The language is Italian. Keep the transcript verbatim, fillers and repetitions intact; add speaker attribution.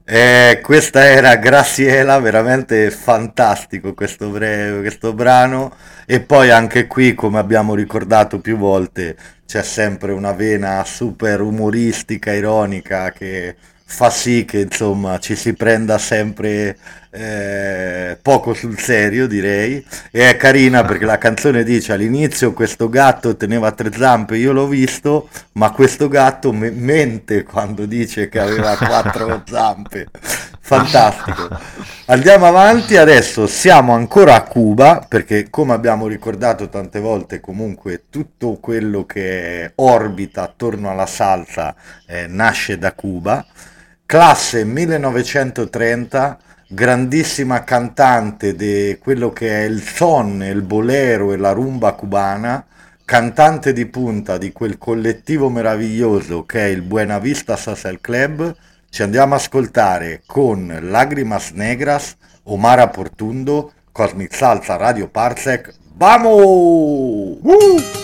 Speaker 1: Eh, questa era Graciela, veramente fantastico questo, bre- questo brano. E poi anche qui, come abbiamo ricordato più volte, c'è sempre una vena super umoristica, ironica, che fa sì che insomma ci si prenda sempre eh, poco sul serio, direi. E è carina perché la canzone dice all'inizio questo gatto teneva tre zampe, io l'ho visto, ma questo gatto me- mente quando dice che aveva quattro zampe. Fantastico. Andiamo avanti, adesso siamo ancora a Cuba, perché come abbiamo ricordato tante volte, comunque tutto quello che orbita attorno alla salsa eh, nasce da Cuba. Classe millenovecentotrenta, grandissima cantante di quello che è il son, il bolero e la rumba cubana, cantante di punta di quel collettivo meraviglioso che è il Buena Vista Social Club. Ci andiamo a ascoltare con Lágrimas Negras, Omar Portundo, Cosmic Salsa Radio Parsec. ¡Vamos!
Speaker 2: ¡Woo!